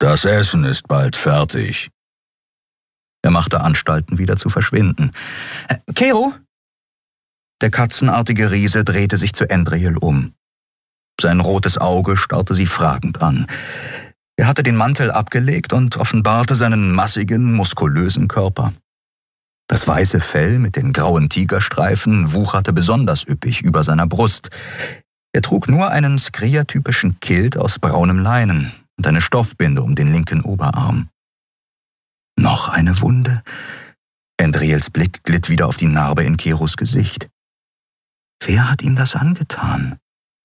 Das Essen ist bald fertig. Er machte Anstalten, wieder zu verschwinden. Kero? Der katzenartige Riese drehte sich zu Endriel um. Sein rotes Auge starrte sie fragend an. Er hatte den Mantel abgelegt und offenbarte seinen massigen, muskulösen Körper. Das weiße Fell mit den grauen Tigerstreifen wucherte besonders üppig über seiner Brust. Er trug nur einen Skria-typischen Kilt aus braunem Leinen und eine Stoffbinde um den linken Oberarm. Noch eine Wunde? Endriels Blick glitt wieder auf die Narbe in Keros Gesicht. Wer hat ihm das angetan?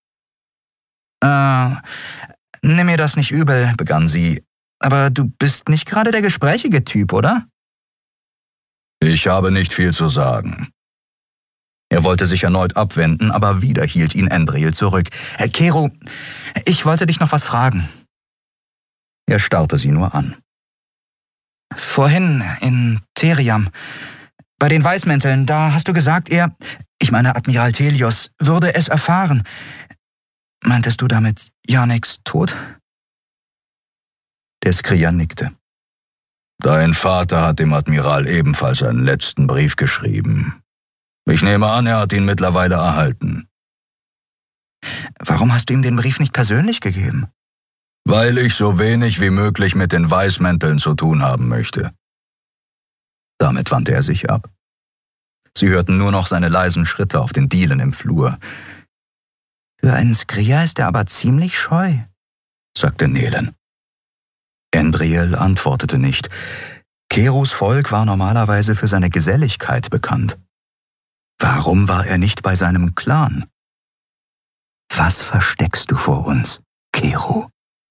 Nimm mir das nicht übel, begann sie. Aber du bist nicht gerade der gesprächige Typ, oder? Ich habe nicht viel zu sagen. Er wollte sich erneut abwenden, aber wieder hielt ihn Endriel zurück. Kero, ich wollte dich noch was fragen. Er starrte sie nur an. Vorhin in Theriam, bei den Weißmänteln, da hast du gesagt, Admiral Thelios, würde es erfahren. Meintest du damit Janeks Tod? Der Skria nickte. Dein Vater hat dem Admiral ebenfalls einen letzten Brief geschrieben. Ich nehme an, er hat ihn mittlerweile erhalten. Warum hast du ihm den Brief nicht persönlich gegeben? Weil ich so wenig wie möglich mit den Weißmänteln zu tun haben möchte. Damit wandte er sich ab. Sie hörten nur noch seine leisen Schritte auf den Dielen im Flur. Für einen Skria ist er aber ziemlich scheu, sagte Nelen. Endriel antwortete nicht. Keros Volk war normalerweise für seine Geselligkeit bekannt. Warum war er nicht bei seinem Clan? Was versteckst du vor uns, Kero?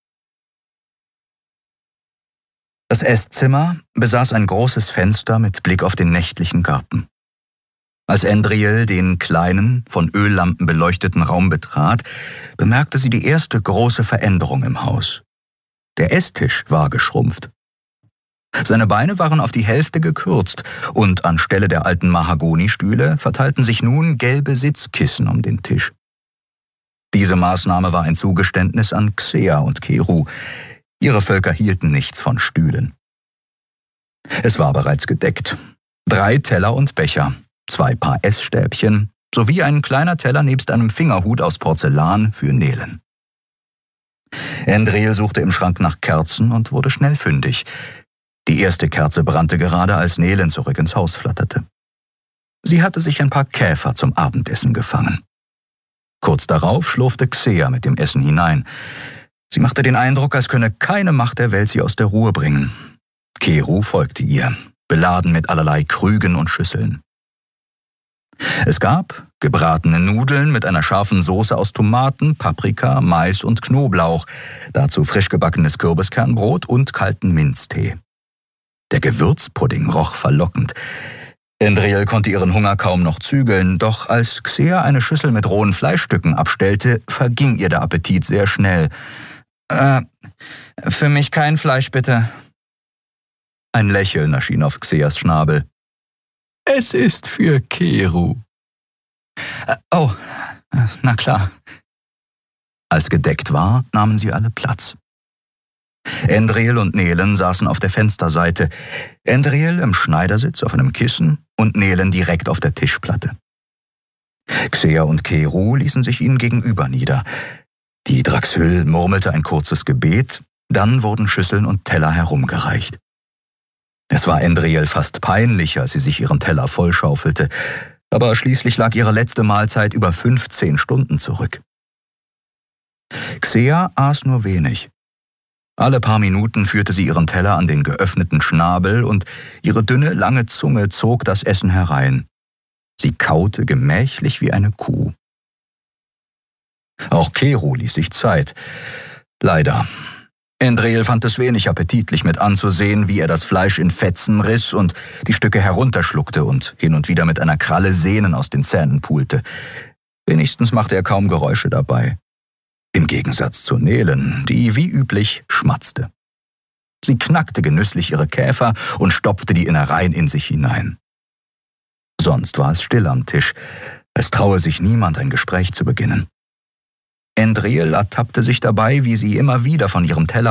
Das Esszimmer besaß ein großes Fenster mit Blick auf den nächtlichen Garten. Als Endriel den kleinen, von Öllampen beleuchteten Raum betrat, bemerkte sie die erste große Veränderung im Haus. Der Esstisch war geschrumpft. Seine Beine waren auf die Hälfte gekürzt und anstelle der alten Mahagonistühle verteilten sich nun gelbe Sitzkissen um den Tisch. Diese Maßnahme war ein Zugeständnis an Xea und Keru. Ihre Völker hielten nichts von Stühlen. Es war bereits gedeckt. 3 Teller und Becher, 2 Paar Essstäbchen sowie ein kleiner Teller nebst einem Fingerhut aus Porzellan für Nelen. Endriel suchte im Schrank nach Kerzen und wurde schnell fündig. Die erste Kerze brannte gerade, als Nelen zurück ins Haus flatterte. Sie hatte sich ein paar Käfer zum Abendessen gefangen. Kurz darauf schlurfte Xea mit dem Essen hinein. Sie machte den Eindruck, als könne keine Macht der Welt sie aus der Ruhe bringen. Keru folgte ihr, beladen mit allerlei Krügen und Schüsseln. Es gab gebratene Nudeln mit einer scharfen Soße aus Tomaten, Paprika, Mais und Knoblauch, dazu frisch gebackenes Kürbiskernbrot und kalten Minztee. Der Gewürzpudding roch verlockend. Endriel konnte ihren Hunger kaum noch zügeln, doch als Xea eine Schüssel mit rohen Fleischstücken abstellte, verging ihr der Appetit sehr schnell. Für mich kein Fleisch, bitte. Ein Lächeln erschien auf Xeas Schnabel. Es ist für Keru. Na klar. Als gedeckt war, nahmen sie alle Platz. Endriel und Nelen saßen auf der Fensterseite, Endriel im Schneidersitz auf einem Kissen und Nelen direkt auf der Tischplatte. Xea und Keru ließen sich ihnen gegenüber nieder. Die Draxyl murmelte ein kurzes Gebet, dann wurden Schüsseln und Teller herumgereicht. Es war Endriel fast peinlich, als sie sich ihren Teller vollschaufelte, aber schließlich lag ihre letzte Mahlzeit über 15 Stunden zurück. Xea aß nur wenig. Alle paar Minuten führte sie ihren Teller an den geöffneten Schnabel und ihre dünne, lange Zunge zog das Essen herein. Sie kaute gemächlich wie eine Kuh. Auch Keru ließ sich Zeit. Leider. Endriel fand es wenig appetitlich mit anzusehen, wie er das Fleisch in Fetzen riss und die Stücke herunterschluckte und hin und wieder mit einer Kralle Sehnen aus den Zähnen pulte. Wenigstens machte er kaum Geräusche dabei. Im Gegensatz zu Nelen, die wie üblich schmatzte. Sie knackte genüsslich ihre Käfer und stopfte die Innereien in sich hinein. Sonst war es still am Tisch, als traue sich niemand ein Gespräch zu beginnen. Endriel ertappte sich dabei, wie sie immer wieder von ihrem Teller